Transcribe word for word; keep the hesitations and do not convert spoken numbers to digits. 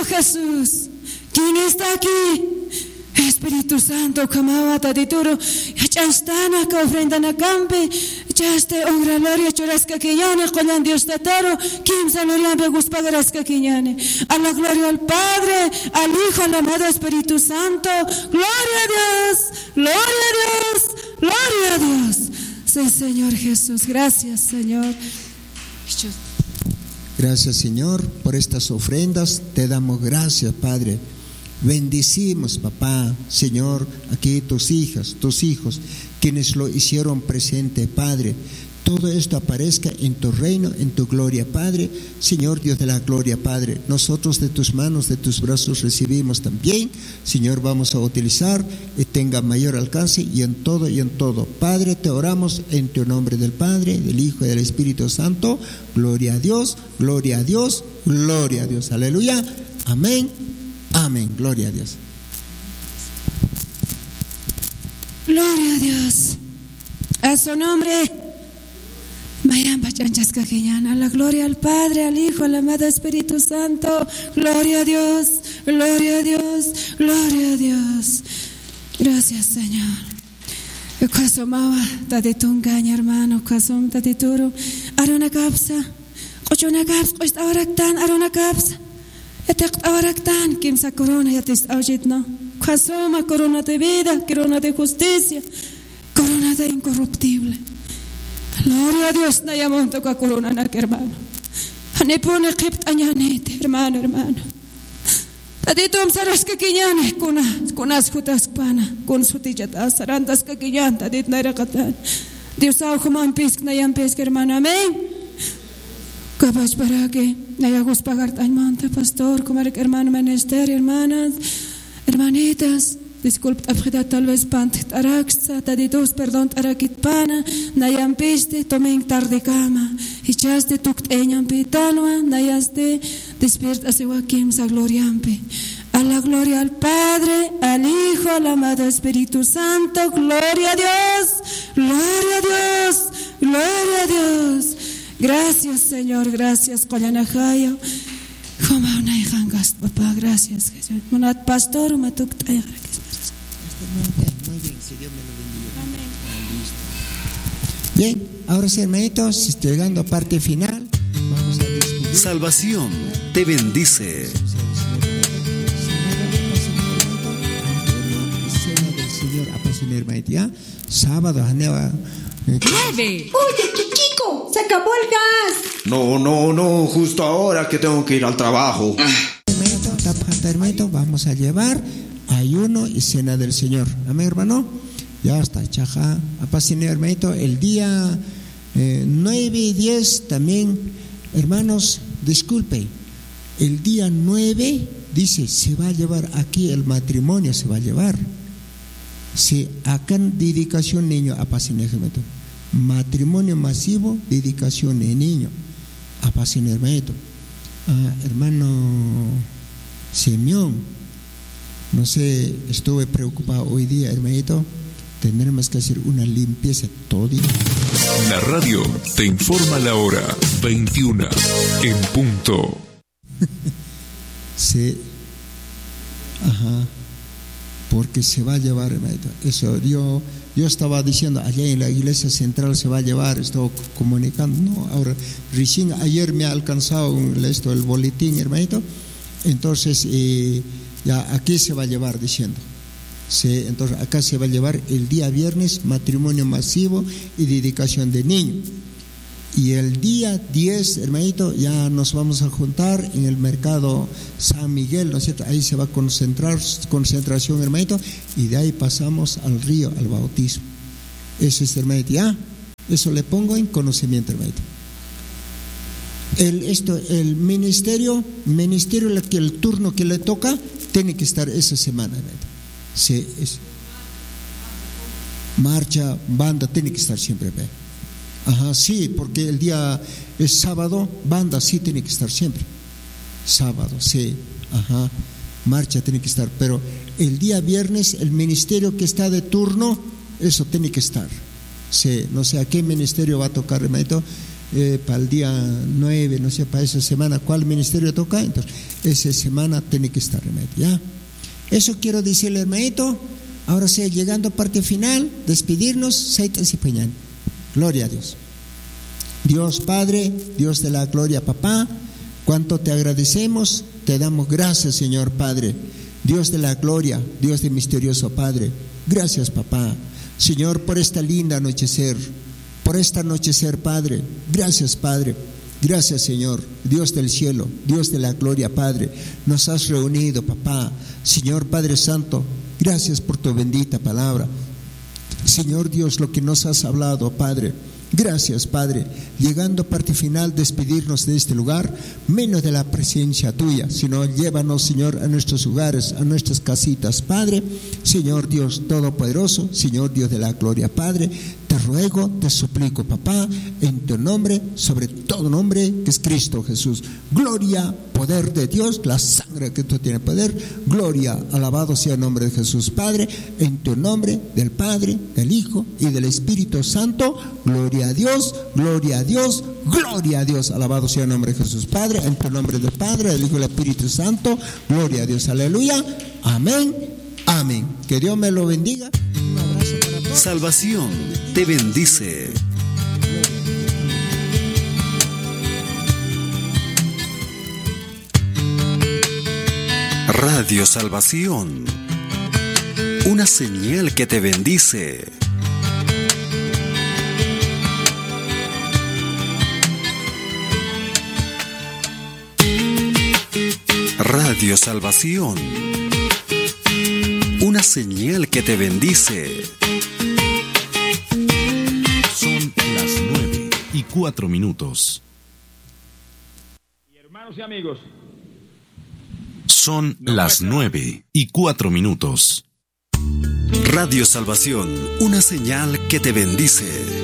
Jesús. ¿Quién está aquí? Espíritu Santo, kamawata de toro, ya están acá ofrendando campe, ya este honra gloria chorasca que llane, con Dios tataro, quien saloria me guspagaras que llane. A la gloria al Padre, al Hijo, al amado Espíritu Santo, gloria a Dios, gloria a Dios, gloria a Dios. Sí, Señor Jesús, gracias, Señor. Gracias, Señor, por estas ofrendas. Te damos gracias, Padre. Bendecimos, papá, Señor, aquí tus hijas, tus hijos, quienes lo hicieron presente, Padre. Todo esto aparezca en tu reino, en tu gloria, Padre. Señor Dios de la gloria, Padre, nosotros de tus manos, de tus brazos recibimos también. Señor, vamos a utilizar y tenga mayor alcance y en todo y en todo. Padre, te oramos en tu nombre del Padre, del Hijo y del Espíritu Santo. Gloria a Dios, gloria a Dios, gloria a Dios. Aleluya. Amén. Amén, gloria a Dios. Gloria a Dios. A su nombre. A la gloria al Padre, al Hijo, al amado Espíritu Santo. Gloria a Dios, gloria a Dios, gloria a Dios. Gracias, Señor. Casomaba, taditungaña, hermano, casom, tadituro. Arona capsa, cochona caps, costa oractan, arona capsa. Etek oractan, kimsa corona, yatis aujitno. Casoma, corona de vida, corona de justicia, corona de incorruptible. Gloria a Dios, na yamonto ka corona na hermano. Hanepone kipt añanete, hermano, hermano. Tadito amsaras ka kinyane, kuna, kunas kutas pana, kun sutijata, sarantas ka kinyan, tadit na rakatan. Dios au kumampis na yampis, hermano, amén. Capaz para que nayagos pagar tan monte, pastor, como hermano menester, hermanas, hermanitas. Disculpa, tal vez pant taraxa, taditos, perdón, tarakit pana, nayam piste, tomen tarde cama, y chaste tuct eñam pitanua, nayaste, despierta se wakim sa gloriampe. A la gloria al Padre, al Hijo, al amado Espíritu Santo, gloria a Dios, gloria a Dios, gloria a Dios. Gracias, Señor, gracias, Colanajayo. Como una hija papá, gracias, Jesús. Monat pastor, matuk tayar. Muy bien, si Dios me lo bendiga. Amén. Bien, ahora sí, hermanitos, llegando a parte final, vamos a discutir. Salvación te bendice. Cena del Señor, apasionar, hermanito, ¿ya? Sábado, Janeva. ¡Nueve! ¡Oye, Chichico! ¡Se acabó el gas! No, no, no, justo ahora que tengo que ir al trabajo. Hermanito, tapjata, hermanito, vamos a llevar ayuno y cena del Señor. Amén, hermano. Ya está, chaja. Apasionar, hermanito, el día eh, nueve y diez también, hermanos, disculpe, el día nueve dice, se va a llevar aquí el matrimonio, se va a llevar. Si acá en dedicación niño, apasionar, hermanito. Matrimonio masivo, dedicación de niño. Apasionar, hermanito. Ah, hermano Simeón, no sé, estuve preocupado hoy día, hermanito. Tendremos que hacer una limpieza todita. La radio te informa la hora veintiuna en punto. Sí. Ajá. Porque se va a llevar, hermanito. Eso, yo, yo estaba diciendo, allá en la iglesia central se va a llevar, estaba comunicando. No, ahora, recién ayer me ha alcanzado esto, el boletín, hermanito. Entonces, eh, ya aquí se va a llevar, diciendo. Sí, entonces acá se va a llevar el día viernes matrimonio masivo y dedicación de niños. Y el día diez, hermanito, ya nos vamos a juntar en el mercado San Miguel, ¿no es cierto? Ahí se va a concentrar, concentración, hermanito, y de ahí pasamos al río, al bautismo. Eso es, hermanito, ya. Eso le pongo en conocimiento, hermanito. El, esto, el ministerio, ministerio, el turno que le toca, tiene que estar esa semana, hermanito. Sí, es. Marcha, banda, tiene que estar siempre, ¿ve? Ajá, sí, porque el día es sábado, banda sí tiene que estar siempre. Sábado, sí, ajá. Marcha tiene que estar, pero el día viernes el ministerio que está de turno, eso tiene que estar. Sí, no sé a qué ministerio va a tocar, hermanito. eh, para el día nueve, no sé, para esa semana, ¿cuál ministerio toca? Entonces, esa semana tiene que estar remedio, ¿ya? Eso quiero decirle, hermanito. Ahora sí, llegando a parte final, despedirnos, Seitan Sipeñán. Gloria a Dios. Dios Padre, Dios de la gloria, papá, cuánto te agradecemos, te damos gracias, Señor Padre. Dios de la gloria, Dios de misterioso Padre, gracias, papá. Señor, por esta linda anochecer, por esta anochecer, Padre, gracias, Padre. Gracias, Señor, Dios del cielo, Dios de la gloria, Padre. Nos has reunido, papá. Señor Padre Santo, gracias por tu bendita palabra. Señor Dios, lo que nos has hablado, Padre. Gracias, Padre. Llegando a parte final, despedirnos de este lugar, menos de la presencia tuya, sino llévanos, Señor, a nuestros hogares, a nuestras casitas, Padre. Señor Dios Todopoderoso, Señor Dios de la gloria, Padre, te ruego, te suplico, papá, en tu nombre, sobre todo nombre, que es Cristo Jesús. Gloria, poder de Dios, la sangre que tú tienes poder. Gloria, alabado sea el nombre de Jesús, Padre, en tu nombre, del Padre, del Hijo y del Espíritu Santo. Gloria a Dios, gloria a Dios, gloria a Dios, alabado sea el nombre de Jesús, Padre, en tu nombre del Padre, del Hijo y del Espíritu Santo. Gloria a Dios, aleluya, amén, amén. Que Dios me lo bendiga. Un abrazo para todos. Salvación te bendice. Radio Salvación, una señal que te bendice. Radio Salvación, una señal que te bendice. Son las nueve y cuatro minutos. Y hermanos y amigos, son las nueve y cuatro minutos. Radio Salvación, una señal que te bendice.